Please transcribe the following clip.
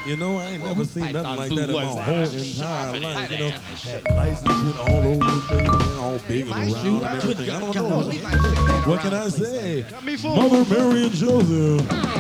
You know, I ain't never seen nothing like that in my whole entire life. You know, had lights and shit all over the thing, all big and round and everything. I don't know. What can I say? Mother Mary and Joseph.